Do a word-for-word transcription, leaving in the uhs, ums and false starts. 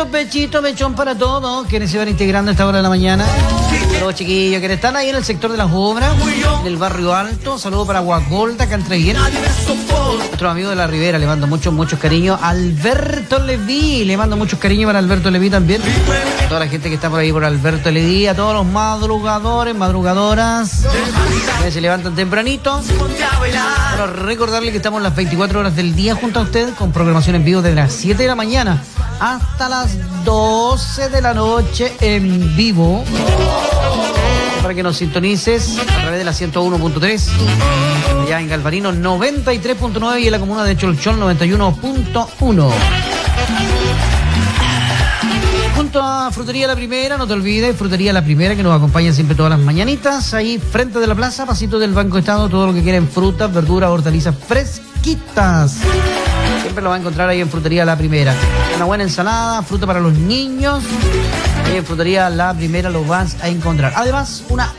Muchos pechitos, mechón para todos quienes se van integrando a esta hora de la mañana. Los chiquillos que están ahí en el sector de las obras, del barrio Alto. Saludos para Guagolda, Cantraguén. Nuestro amigo de la Ribera, le mando muchos, muchos cariños. Alberto Leví, le mando muchos cariños para Alberto Leví también. A toda la gente que está por ahí por Alberto Leví, a todos los madrugadores, madrugadoras, que se levantan tempranito. Bueno, recordarle que estamos las veinticuatro horas del día junto a usted, con programación en vivo desde las siete de la mañana hasta las doce de la noche en vivo. Para que nos sintonices a través de la ciento uno punto tres, allá en Galvarino noventa y tres punto nueve y en la comuna de Cholchol noventa y uno punto uno. Junto a Frutería La Primera, no te olvides, Frutería La Primera, que nos acompaña siempre todas las mañanitas, ahí frente de la plaza, pasito del Banco Estado, todo lo que quieren, frutas, verduras, hortalizas fresquitas. Siempre lo va a encontrar ahí en Frutería La Primera. Una buena ensalada, fruta para los niños. En Frutería La Primera lo vas a encontrar. Además, una